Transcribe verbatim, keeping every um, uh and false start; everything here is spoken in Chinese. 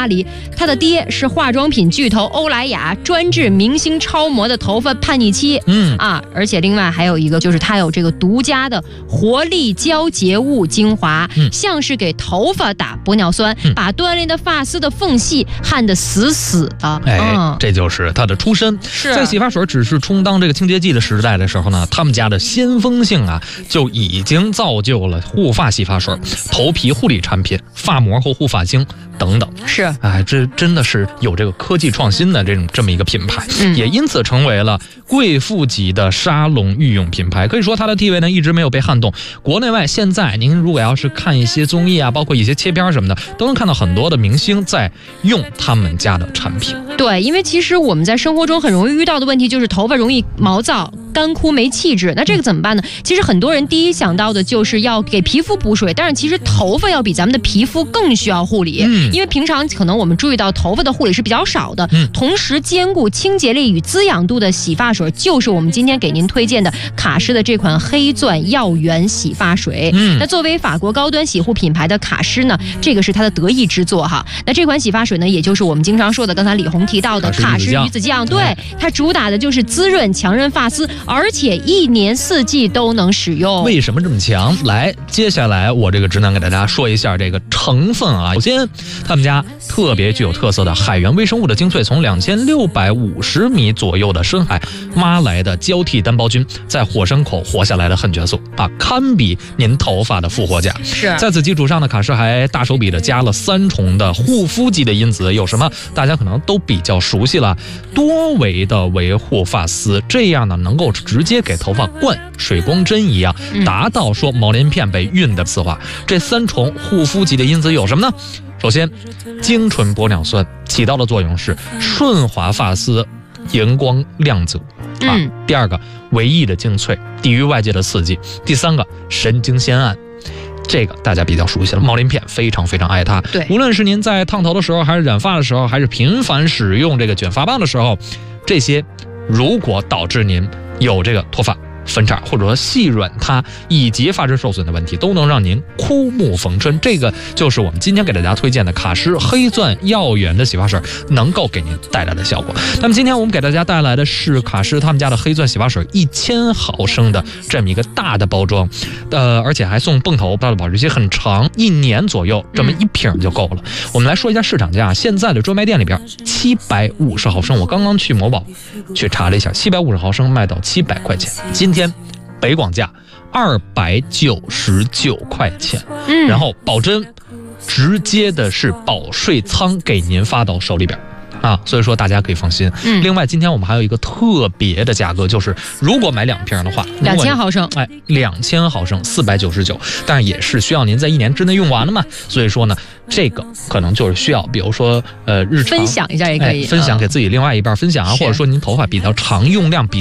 巴黎，他的爹是化妆品巨头欧莱雅，专治明星超模的头发叛逆期。嗯啊，而且另外还有一个就是他有这个独家的活力胶结物精华，嗯、像是给头发打玻尿酸，嗯、把锻炼的发丝的缝隙焊得死死的。 哎，嗯、这就是他的出身。 是在洗发水只是充当这个清洁剂的时代的时候呢，他们家的先锋性啊，就已经造就了护发洗发水、头皮护理产品、发膜和护发精等等。 是， 哎，这真的是有这个科技创新的这种这么一个品牌， 嗯、 也因此成为了贵妇级的沙龙御用品牌。可以说它的地位呢一直没有被撼动。国内外现在您如果要是看一些综艺啊，包括一些切片什么的，都能看到很多的明星在用他们家的产品。 对，因为其实我们在生活中很容易遇到的问题就是头发容易毛躁、干枯、没气质。那这个怎么办呢？其实很多人第一想到的就是要给皮肤补水，但是其实头发要比咱们的皮肤更需要护理，嗯、因为平常可能我们注意到头发的护理是比较少的，嗯、同时兼顾清洁力与滋养度的洗发水，就是我们今天给您推荐的卡诗的这款黑钻耀源洗发水。嗯、那作为法国高端洗护品牌的卡诗呢，这个是它的得意之作哈。那这款洗发水呢，也就是我们经常说的刚才李红提到的卡诗鱼子酱，对，它主打的就是滋润强韧发丝，而且一年四季都能使用。 为什么这么强？来，接下来我这个直男给大家说一下这个成分啊。首先，他们家特别具有特色的海源微生物的精粹，从两千六百五十米左右的深海挖来的交替单胞菌，在火山口活下来的狠角素啊，堪比您头发的复活甲。 是， 在此基础上呢，卡诗还大手笔的加了三重的护肤级的因子，有什么大家可能都比较熟悉了，多维的维护发丝，这样呢能够直接给头发灌水光针一样，达到说毛鳞片被熨的丝滑。这三重护肤级的因子有什么呢？首先，精纯玻尿酸起到的作用是顺滑发丝，荧光亮泽啊。 嗯、 第二个，维 E 的精粹，抵御外界的刺激。第三个，神经酰胺。这个大家比较熟悉了，毛鳞片非常非常爱它。 对， 无论是您在烫头的时候，还是染发的时候，还是频繁使用这个卷发棒的时候，这些如果导致您有这个脱发、分叉或者说细软塌以及发质受损的问题，都能让您枯木逢春。这个就是我们今天给大家推荐的卡诗黑钻耀源的洗发水能够给您带来的效果。那么今天我们给大家带来的是卡诗他们家的黑钻洗发水一千毫升的这么一个大的包装，呃，而且还送泵头，它的保质期很长，一年左右，这么一瓶就够了。嗯、我们来说一下市场价，现在的专卖店里边七百五十毫升，我刚刚去某宝去查了一下，七百五十毫升卖到七百块钱。今天北广价二百九十九块钱，嗯，然后保真直接的是保税仓给您发到手里边啊，所以说大家可以放心。嗯，另外今天我们还有一个特别的价格，就是如果买两瓶的话， 两千毫升， 哎，两千毫升四百九十九，但是也是需要您在一年之内用完的嘛，所以说呢，这个可能就是需要，比如说呃日常分享一下也可以， 哎、分享给自己另外一半分享啊，或者说您头发比较长，用量比